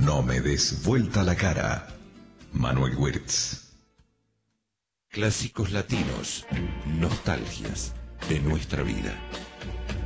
No me des vuelta la cara. Manuel Wirtz. Clásicos latinos, nostalgias de nuestra vida.